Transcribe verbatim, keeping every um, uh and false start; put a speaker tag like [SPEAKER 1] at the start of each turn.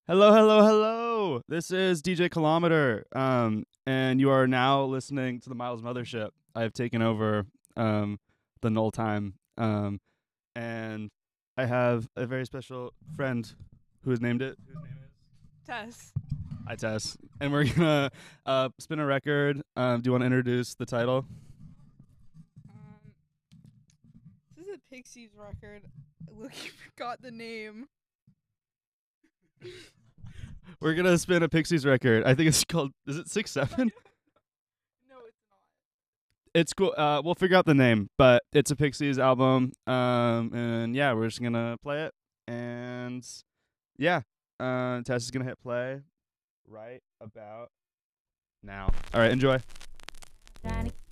[SPEAKER 1] Hello, hello, hello. This is D J Kilometer, um, and you are now listening to the Miles Mothership. I have taken over um, the null time, um, and I have a very special friend who has named it. Whose name is
[SPEAKER 2] Tess.
[SPEAKER 1] Hi, Tess. And we're gonna uh, spin a record. Um, do you want to introduce the title?
[SPEAKER 2] Um, this is a Pixies record. Look, you forgot the name.
[SPEAKER 1] We're gonna spin a Pixies record. I think it's called. Is it six seven?
[SPEAKER 2] No, it's not.
[SPEAKER 1] It's cool. Uh, we'll figure out the name, but it's a Pixies album. Um, and yeah, we're just gonna play it. And yeah, uh, Tess is gonna hit play right about now. All right, enjoy.
[SPEAKER 3] Trying to